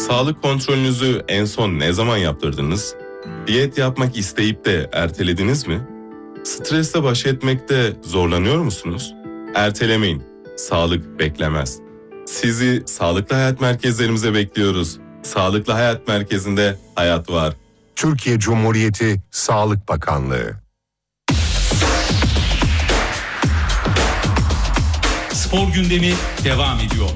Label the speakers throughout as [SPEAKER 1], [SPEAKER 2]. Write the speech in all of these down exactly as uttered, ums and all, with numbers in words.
[SPEAKER 1] Sağlık kontrolünüzü en son ne zaman yaptırdınız? Diyet yapmak isteyip de ertelediniz mi? Stresle baş etmekte zorlanıyor musunuz? Ertelemeyin. Sağlık beklemez. Sizi Sağlıklı Hayat Merkezlerimize bekliyoruz. Sağlıklı Hayat Merkezi'nde hayat var.
[SPEAKER 2] Türkiye Cumhuriyeti Sağlık Bakanlığı.
[SPEAKER 3] Spor gündemi devam ediyor.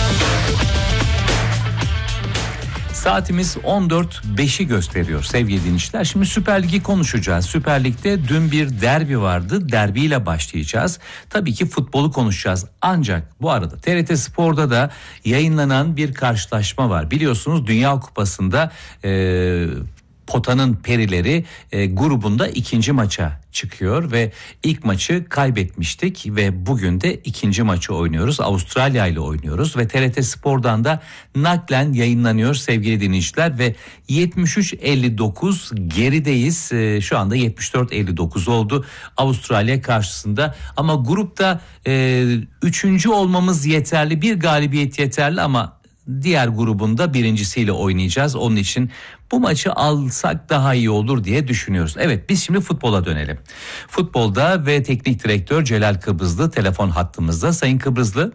[SPEAKER 4] Saatimiz on dört beşi gösteriyor sevgili dinleyiciler. Şimdi Süper Lig'i konuşacağız. Süper Lig'de dün bir derbi vardı. Derbiyle başlayacağız. Tabii ki futbolu konuşacağız. Ancak bu arada T R T Spor'da da yayınlanan bir karşılaşma var. Biliyorsunuz Dünya Kupası'nda e, Potanın Perileri e, grubunda ikinci maça çıkıyor ve ilk maçı kaybetmiştik ve bugün de ikinci maçı oynuyoruz. Avustralya ile oynuyoruz ve T R T Spor'dan da naklen yayınlanıyor sevgili dinleyiciler ve yetmiş üç elli dokuz gerideyiz. E, şu anda yetmiş dört elli dokuz oldu Avustralya karşısında ama grupta e, üçüncü olmamız yeterli, bir galibiyet yeterli ama diğer grubunda birincisiyle oynayacağız. Onun için bu maçı alsak daha iyi olur diye düşünüyoruz. Evet, biz şimdi futbola dönelim. Futbolda ve teknik direktör Celal Kıbrıslı telefon hattımızda. Sayın Kıbrıslı.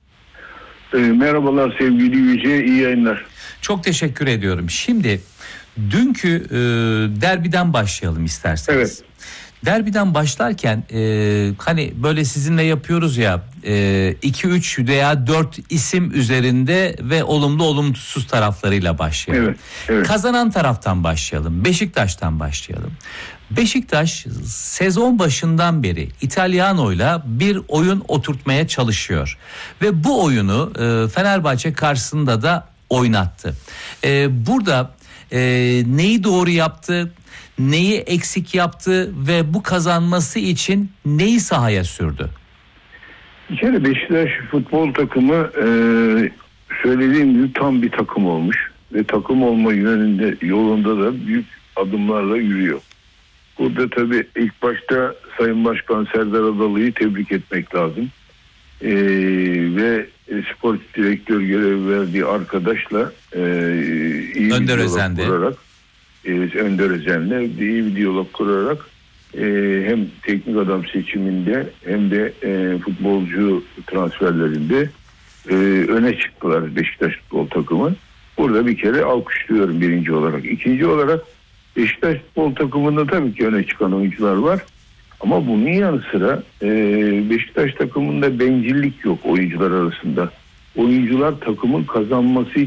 [SPEAKER 5] E, merhabalar sevgili Yüce, iyi yayınlar.
[SPEAKER 4] Çok teşekkür ediyorum. Şimdi dünkü e, derbiden başlayalım isterseniz.
[SPEAKER 5] Evet.
[SPEAKER 4] Derbiden başlarken e, hani böyle sizinle yapıyoruz ya e, iki üç veya dört isim üzerinde ve olumlu olumsuz taraflarıyla başlayalım.
[SPEAKER 5] Evet, evet.
[SPEAKER 4] Kazanan taraftan başlayalım. Beşiktaş'tan başlayalım. Beşiktaş sezon başından beri İtalyano'yla bir oyun oturtmaya çalışıyor. Ve bu oyunu e, Fenerbahçe karşısında da oynattı. E, burada e, neyi doğru yaptı? Neyi eksik yaptı ve bu kazanması için neyi sahaya sürdü?
[SPEAKER 5] Bir kere Beşiktaş futbol takımı e, söylediğim gibi tam bir takım olmuş ve takım olma yönünde yolunda da büyük adımlarla yürüyor. Burada tabii ilk başta Sayın Başkan Serdar Adalı'yı tebrik etmek lazım. E, ve spor direktör görevi verdiği arkadaşla e, iyi
[SPEAKER 4] Önder
[SPEAKER 5] bir
[SPEAKER 4] Özen'de.
[SPEAKER 5] kurarak Önder Özen'le iyi bir diyalog kurarak e, hem teknik adam seçiminde hem de e, futbolcu transferlerinde e, öne çıktılar Beşiktaş futbol takımı. Burada bir kere alkışlıyorum birinci olarak. İkinci olarak Beşiktaş futbol takımında tabii ki öne çıkan oyuncular var. Ama bunun yanı sıra e, Beşiktaş takımında bencillik yok oyuncular arasında. Oyuncular takımın kazanması